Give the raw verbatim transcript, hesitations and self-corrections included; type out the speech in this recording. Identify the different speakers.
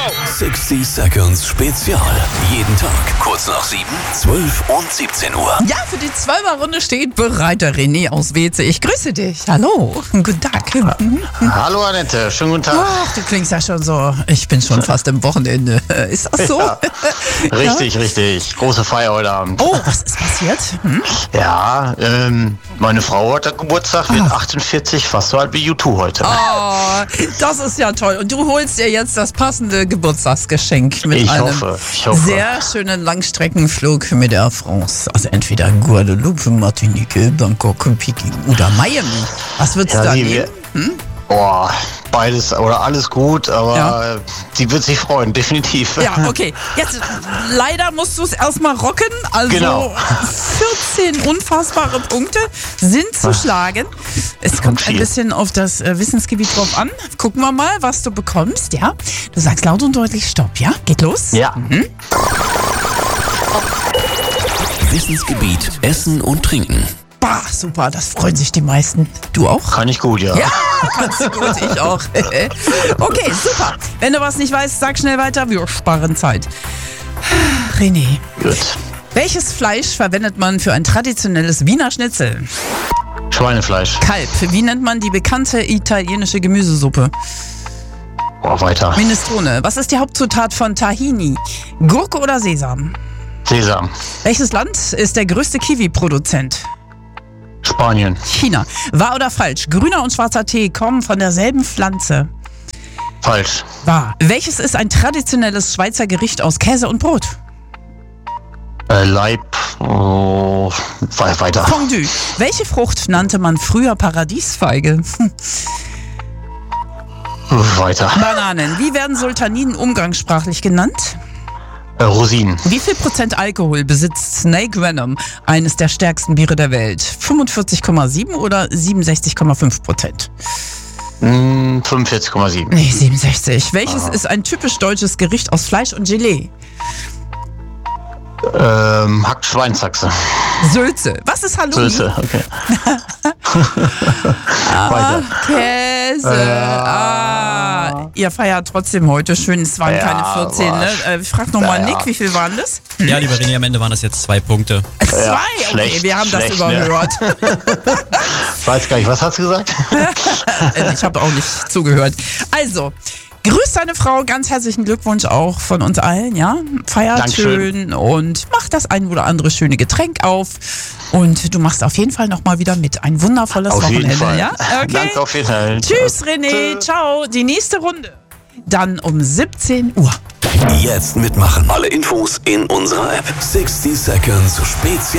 Speaker 1: sechzig Seconds Spezial. Jeden Tag kurz nach sieben, zwölf und siebzehn Uhr.
Speaker 2: Ja, für die Zwölfer-Runde steht bereit der René aus Weze. Ich grüße dich. Hallo. Guten Tag. Mhm.
Speaker 3: Hallo Annette, schönen guten Tag.
Speaker 2: Ach, du klingst ja schon so, ich bin schon fast im Wochenende. Ist das so?
Speaker 3: Ja, richtig, ja? richtig. Große Feier heute Abend.
Speaker 2: Oh, was ist passiert? Hm?
Speaker 3: Ja, ähm, meine Frau hat Geburtstag, wird
Speaker 2: Ah.
Speaker 3: achtundvierzig, fast so alt wie U zwei heute.
Speaker 2: Oh, das ist ja toll. Und du holst dir jetzt das passende Geburtstagsgeschenk mit
Speaker 3: Ich
Speaker 2: einem
Speaker 3: hoffe, ich hoffe.
Speaker 2: sehr schönen Langstreckenflug mit Air France. Also entweder Guadeloupe, Martinique, Bangkok, Peking oder Miami. Was würdest
Speaker 3: Ja,
Speaker 2: du da
Speaker 3: die
Speaker 2: nehmen? Hm?
Speaker 3: Boah, beides oder alles gut, aber
Speaker 2: Ja.
Speaker 3: sie wird sich freuen, definitiv.
Speaker 2: Ja, okay. Jetzt leider musst du es erstmal rocken. Also
Speaker 3: Genau.
Speaker 2: vierzehn unfassbare Punkte sind zu schlagen. Es kommt ein
Speaker 3: viel.
Speaker 2: bisschen auf das äh, Wissensgebiet drauf an. Gucken wir mal, was du bekommst. Ja, du sagst laut und deutlich Stopp. Ja, geht los.
Speaker 3: Ja.
Speaker 1: Wissensgebiet Essen und Trinken.
Speaker 2: Bah, super. Das freuen sich die meisten. Du auch?
Speaker 3: Kann ich gut, ja.
Speaker 2: Ja, kannst du gut, ich auch. Okay, super. Wenn du was nicht weißt, sag schnell weiter. Wir sparen Zeit. René,
Speaker 3: Gut.
Speaker 2: welches Fleisch verwendet man für ein traditionelles Wiener Schnitzel?
Speaker 3: Schweinefleisch.
Speaker 2: Kalb. Wie nennt man die bekannte italienische Gemüsesuppe?
Speaker 3: Boah, weiter.
Speaker 2: Minestrone. Was ist die Hauptzutat von Tahini? Gurke oder Sesam?
Speaker 3: Sesam.
Speaker 2: Welches Land ist der größte Kiwi-Produzent?
Speaker 3: Spanien.
Speaker 2: China. Wahr oder falsch? Grüner und schwarzer Tee kommen von derselben Pflanze.
Speaker 3: Falsch.
Speaker 2: Wahr. Welches ist ein traditionelles Schweizer Gericht aus Käse und Brot?
Speaker 3: Äh, Leib. Oh, we- weiter.
Speaker 2: Fondue. Welche Frucht nannte man früher Paradiesfeige?
Speaker 3: Weiter.
Speaker 2: Bananen. Wie werden Sultaninen umgangssprachlich genannt?
Speaker 3: Äh, Rosinen.
Speaker 2: Wie viel Prozent Alkohol besitzt Snake Venom, eines der stärksten Biere der Welt? fünfundvierzig Komma sieben oder siebenundsechzig Komma fünf Prozent?
Speaker 3: Hm, fünfundvierzig Komma sieben.
Speaker 2: Nee, siebenundsechzig. Welches ist ein typisch deutsches Gericht aus Fleisch und Gelee?
Speaker 3: Ähm, Hackt Schweinshaxe.
Speaker 2: Sülze. Was ist Halloumi?
Speaker 3: Sülze, okay.
Speaker 2: Ah,
Speaker 3: Weiter.
Speaker 2: Käse.
Speaker 3: Ja.
Speaker 2: Ah, ihr feiert trotzdem heute schön. Es waren
Speaker 3: Ja,
Speaker 2: keine vierzehn, ne?
Speaker 3: war-
Speaker 2: Äh, Ich frag nochmal
Speaker 3: Ja, ja.
Speaker 2: Nick, wie viel waren das?
Speaker 4: Ja, lieber René, am Ende waren das jetzt zwei Punkte.
Speaker 2: Zwei? Okay,
Speaker 3: schlecht,
Speaker 2: wir haben das
Speaker 3: schlecht, ne?
Speaker 2: überhört.
Speaker 3: Ich weiß gar nicht, was hast du gesagt?
Speaker 2: Äh, Ich habe auch nicht zugehört. Also, grüß deine Frau, ganz herzlichen Glückwunsch auch von uns allen, ja? Feiert
Speaker 3: Dankeschön.
Speaker 2: schön und mach das ein oder andere schöne Getränk auf. Und du machst auf jeden Fall nochmal wieder mit. Ein wundervolles
Speaker 3: Auf jeden
Speaker 2: Wochenende,
Speaker 3: Fall.
Speaker 2: ja? Okay.
Speaker 3: Danke, auf jeden Fall.
Speaker 2: Tschüss, René. Ciao. Die nächste Runde. Dann um siebzehn Uhr.
Speaker 1: Jetzt mitmachen. Alle Infos in unserer App. sechzig Seconds Spezial.